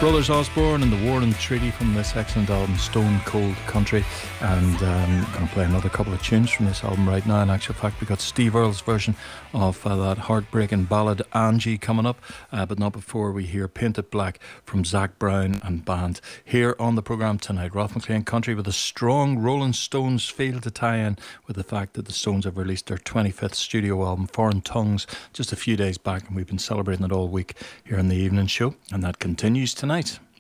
Brothers Osborne and the Warren Treaty from this excellent album, Stone Cold Country. And I'm going to play another couple of tunes from this album right now. In actual fact, we got Steve Earle's version of that heartbreaking ballad Angie coming up, but not before we hear Paint It Black from Zach Brown and band. Here on the programme tonight, Ralph McLean Country with a strong Rolling Stones feel to tie in with the fact that the Stones have released their 25th studio album, Foreign Tongues, just a few days back, and we've been celebrating it all week here in the evening show, and that continues tonight.